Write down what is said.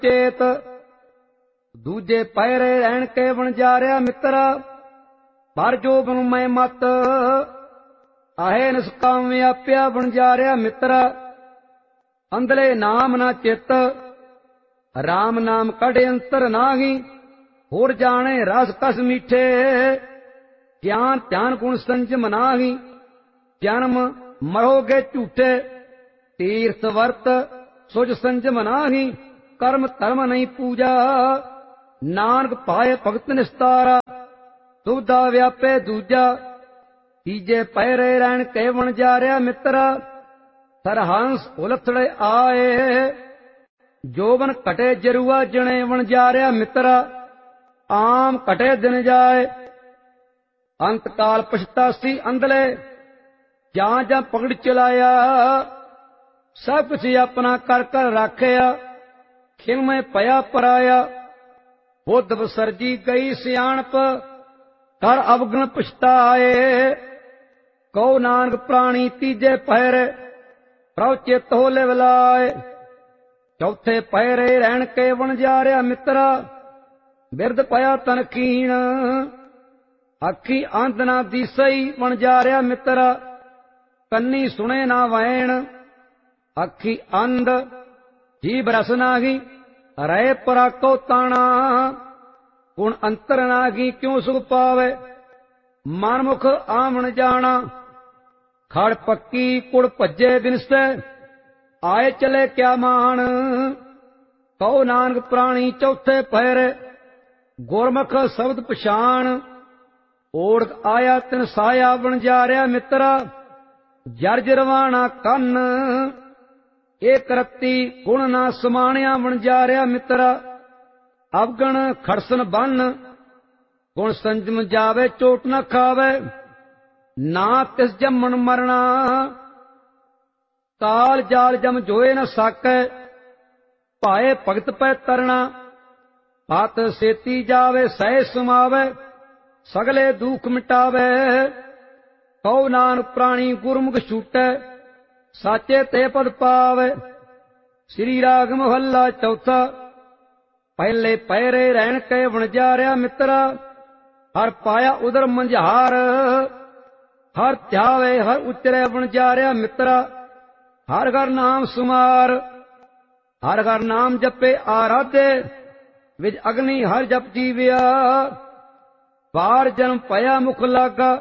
चेत। दूजे पैरे रहन के वणजारिया मित्रा, पर जोबन मैं मत आहे निष्काम व्याप्या वणजारिया मित्रा। अंदले नाम ना चित, राम नाम कढ़े अंतर नाही। होर जाने रस कस मीठे, ज्ञान ध्यान गुण संजम नाही। जन्म मरोगे झूठे, तीर्थ वर्त सुज संजम नाही। कर्म धर्म नहीं पूजा, नानक पाए भगत निस्तारा। दुविधा व्यापे दूजा, तीजे पैरे रहन के वणजारिया मित्रा। सरहंस उलथड़े आए, जोबन कटे जरुआ जने वणजारिया मित्रा। आम कटे दिन जाए, अंतकाल पछतासी अंधले। जां जां पगड़ चलाया, सब कुछ अपना कर कर राखिया। खिल में पया पराया, बुद्ध विसरजी गई सियाणप। कर अवगुण पछताए, कहो नानक प्राणी तीजे पैरे। प्रभ चित होले विलाए, चौथे पैरे रहन के वणजारिया मित्रा। बिरद पया तन कीण, अखी अंध ना दिसई वणजारिया मित्रा। कन्नी सुने ना वैण, अखी अंध जीभ रस नागी। रहे पराको ताना, गुण अंतर नागी क्यों सुख पावे। मनमुख आमण जाना, खड़ पक्की कुड़ भज्जे बिनसे। आए चले क्या मान, कहो नानक प्राणी चौथे पैरे। गुरमुख शब्द पछाण, ओढ़ आया तिन साया वणजारिया मित्रा। जर्जरवाना कन्न, एक रत्ती गुण ना समाणिया वणजारिया मित्रा। अवगण खड़सन बन, गुण संजम जावे चोट न खावे। ना तिस जमन मरना, काल जाल जम जोए न साकै। पाए भगत पै तरना, बात सेती जावे सह समावे। सगले दुख मिटावे, कहो नानक प्राणी गुरमुख छूटै। साचे ते पद पावे। श्री राग महला चौथा। पहले पैरे रहन के वणजारिया मित्रा। हर पाया उदर मंझार, हर ध्यावे हर उचरे वणजारिया मित्रा। हर घर नाम सुमार, हर घर नाम जपे आराधे। विज अग्नि हर जप जीविया, बार जन्म पया मुख लागा।